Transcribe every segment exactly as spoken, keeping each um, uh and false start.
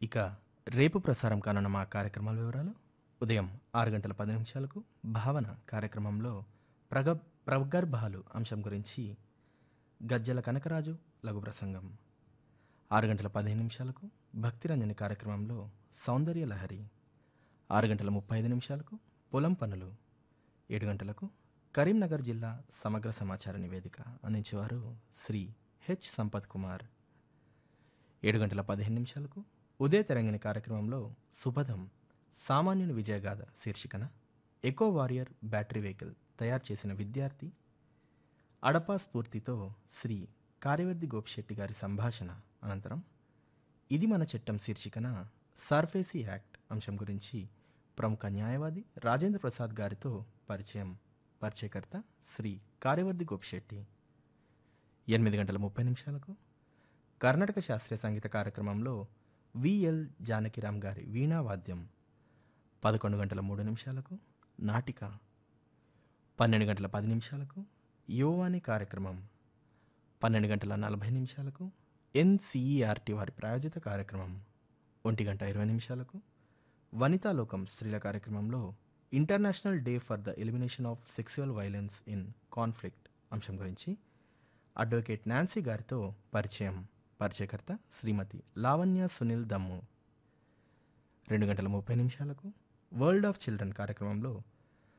ఇక రేపు ప్రసారం కానున్న మా కార్యక్రమాల వివరాలు. ఉదయం ఆరు గంటల పది నిమిషాలకు భావన కార్యక్రమంలో ప్రగ ప్రగర్భాలు అంశం గురించి గజ్జల కనకరాజు లఘు ప్రసంగం. ఆరు గంటల పదిహేను నిమిషాలకు భక్తిరంజని కార్యక్రమంలో సౌందర్య లహరి. ఆరు గంటల ముప్పై ఐదు నిమిషాలకు పొలం పనులు. ఏడు గంటలకు కరీంనగర్ జిల్లా సమగ్ర సమాచార నివేదిక అందించేవారు శ్రీ హెచ్ సంపత్ కుమార్. ఏడు గంటల పదిహేను నిమిషాలకు ఉదయ తెరంగిణి కార్యక్రమంలో సుపథం సామాన్యుని విజయగాథ శీర్షికన ఎకో వారియర్ బ్యాటరీ వెహికల్ తయారు చేసిన విద్యార్థి అడపా స్ఫూర్తితో శ్రీ కార్యవర్ధి గోపిశెట్టి గారి సంభాషణ అనంతరం ఇది మన చట్టం శీర్షికన సర్ఫేసీ యాక్ట్ అంశం గురించి ప్రముఖ న్యాయవాది రాజేంద్ర ప్రసాద్ గారితో పరిచయం. పరిచయకర్త శ్రీ కార్యవర్ధి గోపిశెట్టి. ఎనిమిది గంటల ముప్పై నిమిషాలకు కర్ణాటక శాస్త్రీయ సంగీత కార్యక్రమంలో విఎల్ జానకిరామ్ గారి వీణావాద్యం. పదకొండు గంటల మూడు నిమిషాలకు నాటిక. పన్నెండు గంటల పది నిమిషాలకు యోవాని కార్యక్రమం. పన్నెండు గంటల నలభై నిమిషాలకు ఎన్సీఈఆర్టీ వారి ప్రాయోజిత కార్యక్రమం. ఒంటి గంట ఇరవై నిమిషాలకు వనితాలోకం స్త్రీల కార్యక్రమంలో international day for the elimination of sexual violence in conflict అంశం గురించి అడ్వకేట్ నాన్సీ గారితో పరిచయం. పరిచయకర్త శ్రీమతి లావణ్య సునీల్ దమ్ము. రెండు గంటల ముప్పై నిమిషాలకు వరల్డ్ ఆఫ్ చిల్డ్రన్ కార్యక్రమంలో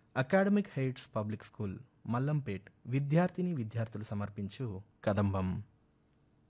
academic heights public school Mallampet విద్యార్థిని విద్యార్థులు సమర్పించు కదంబం.